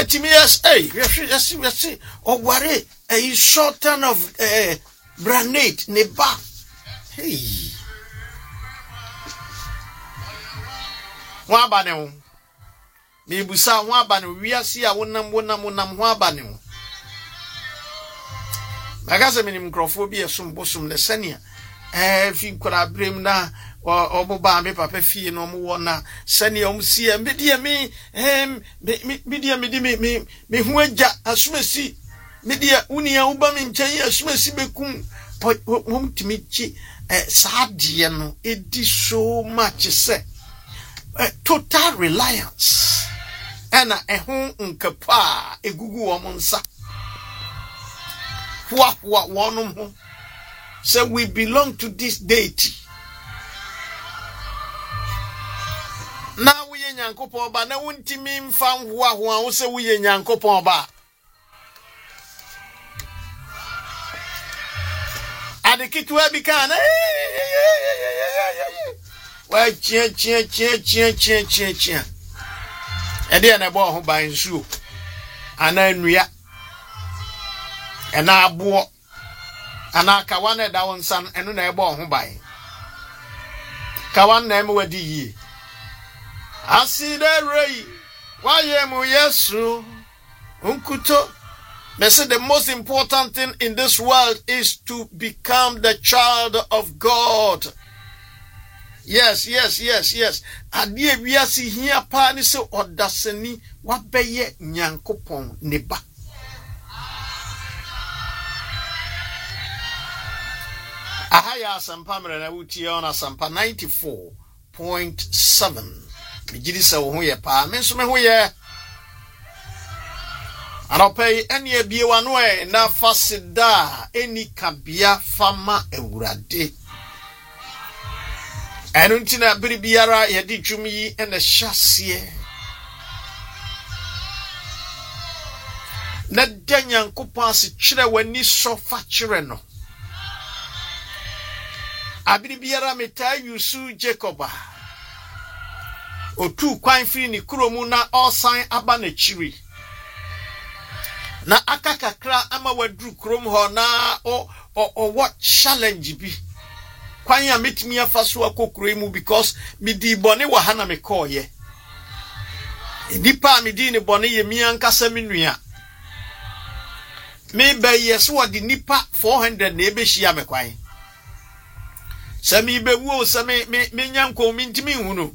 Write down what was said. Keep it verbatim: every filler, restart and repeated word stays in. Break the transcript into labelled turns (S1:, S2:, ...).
S1: yes, hey, yes, yes, yes, or worry, a short ton of uh, granite, neba. Hey, Wabano. Mibusa Wabano, we are see a one number one number Wabano. Magazine microphobia, some bosom, the senior. If you could have brim na or Boba, me papa fee no more na senior umsia, media me, em, media me, me, me, me, hueja, a smesi, media unia ubamin chay, a smesi becum, but won't to meet ye, a sardian, it is so much, say, total reliance, and a home uncapa, a gugu womansa. What, what, one so we belong to this deity. Now we are Yankopo, but no one team found who are so we are Yankopo. And the kid will be can. Well, cheer, cheer, cheer, cheer, cheer, cheer, cheer. And then I bought home by shoe. And then we are. And I bought. Ana kawane da wonsan eno na ebo ho bai kawan na em wadi yi aside rei waye mu yesu unkuto. They say the most important thing in this world is to become the child of God. Yes, yes, yes, yes. Adie wiase hia pa ni se odasani wabeye nyankopon neba. Ahaya Sampa Mrena Uti on a Sampa ninety-four point seven. Mijidi sa wo ye pa me so me ho ye. Anopay ene bie wano e na fasida eni kabia fama ewurade. Enu ntina biribiara ye di dwumi yi ene hyasie. Na danyankopon ase kyerɛ wani so fa kyerɛ no. Abiribiara meta yusu Jacoba. Otu kwan firi ni kuromu na osan aba na chiri. Na akakakra ama wadru kurom ho na o o, o what challenge bi. Kwan ya metimi afa so akokuro mu because mi di bone wa hana me call ye. Nipa mi di ni bone ye mi ankasa mi nua. Me be yeso wa di nipa four hundred na ebe hia me kwan. Sami be wo sami me me nyanko mi ntimi hunu.